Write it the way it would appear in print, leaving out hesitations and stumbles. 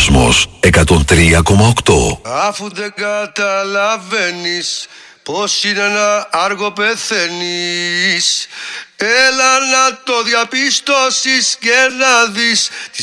Κόσμος 103,8. Αφού δεν καταλαβαίνεις πως είναι ένα άργο πεθαίνεις, έλα να το διαπιστώσεις και να δεις τη